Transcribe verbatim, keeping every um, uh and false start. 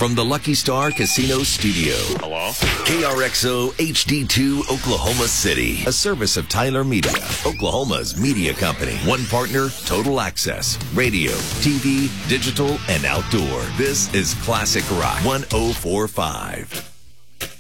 from the Lucky Star Casino Studio. Hello? K R X O H D two, Oklahoma City. A service of Tyler Media, Oklahoma's media company. One partner, total access. Radio, T V, digital, and outdoor. This is Classic Rock one oh four point five.